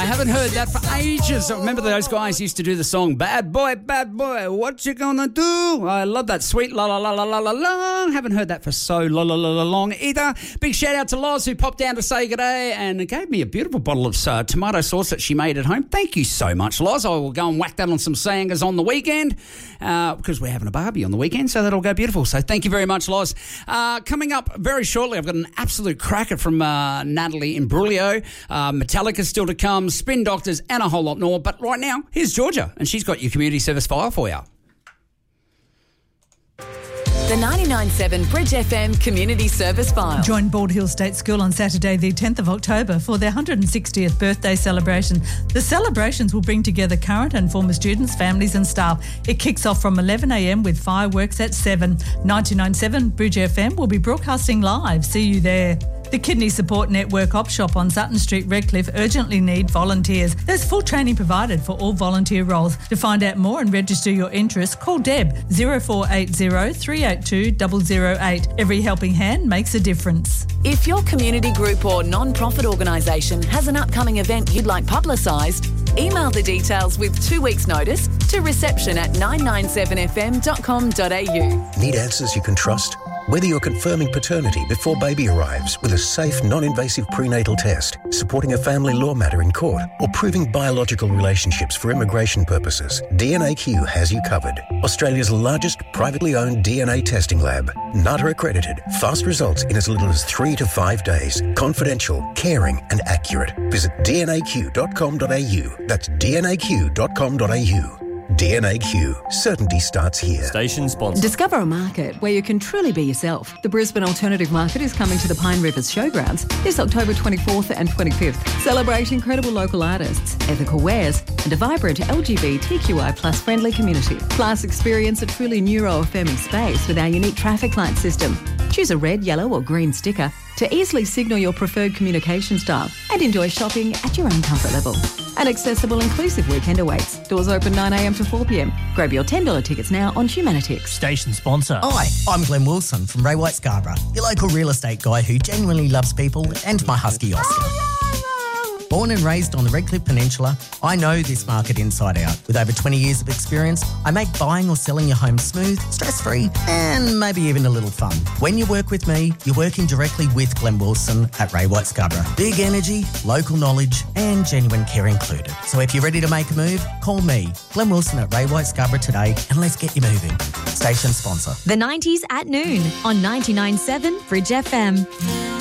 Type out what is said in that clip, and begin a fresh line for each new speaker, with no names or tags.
Haven't heard that for ages. I remember those guys used to do the song Bad Boy, what you gonna do? I love that sweet la la la la la la la. Haven't heard that for so la la la la long either. Big shout out to Loz who popped down to say good day and gave me a beautiful bottle of tomato sauce that she made at home. Thank you so much, Loz. I will go and whack that on some sangers on the weekend because we're having a barbie on the weekend, so that'll go beautiful. So thank you very much, Loz. Coming up very shortly, I've got an absolute cracker from Natalie Imbruglia. Metallica still to come, Spin Doctors and a whole lot more. But right now, here's Georgia, and she's got your community service file for you.
The 99.7 Bridge FM Community Service File.
Join Bald Hill State School on Saturday the 10th of October for their 160th birthday celebration. The celebrations will bring together current and former students, families and staff. It kicks off from 11 a.m. with fireworks at 7. 99.7 Bridge FM will be broadcasting live. See you there. The Kidney Support Network op shop on Sutton Street, Redcliffe urgently need volunteers. There's full training provided for all volunteer roles. To find out more and register your interest, call Deb 0480 382 008. Every helping hand makes a difference.
If your community group or non-profit organisation has an upcoming event you'd like publicised, email the details with 2 weeks' notice to reception@997fm.com.au.
Need answers you can trust? Whether you're confirming paternity before baby arrives with a safe, non-invasive prenatal test, supporting a family law matter in court, or proving biological relationships for immigration purposes, DNAQ has you covered. Australia's largest privately owned DNA testing lab. NATA accredited. Fast results in as little as 3 to 5 days. Confidential, caring and accurate. Visit dnaq.com.au. That's dnaq.com.au. DNAQ. Certainty starts here.
Station sponsor.
Discover a market where you can truly be yourself. The Brisbane Alternative Market is coming to the Pine Rivers Showgrounds this October 24th and 25th. Celebrate incredible local artists, ethical wares and a vibrant LGBTQI plus friendly community. Plus experience a truly neuro-affirming space with our unique traffic light system. Choose a red, yellow or green sticker to easily signal your preferred communication style and enjoy shopping at your own comfort level. An accessible, inclusive weekend awaits. Doors open 9 a.m. to 4 p.m. Grab your $10 tickets now on Humanitix.
Station sponsor.
Hi, I'm Glenn Wilson from Ray White Scarborough, your local real estate guy who genuinely loves people and my husky Oscar. Born and raised on the Redcliffe Peninsula, I know this market inside out. With over 20 years of experience, I make buying or selling your home smooth, stress-free, and maybe even a little fun. When you work with me, you're working directly with Glenn Wilson at Ray White Scarborough. Big energy, local knowledge, and genuine care included. So if you're ready to make a move, call me, Glenn Wilson at Ray White Scarborough today, and let's get you moving. Station sponsor.
The 90s at noon on 99.7 Bridge FM.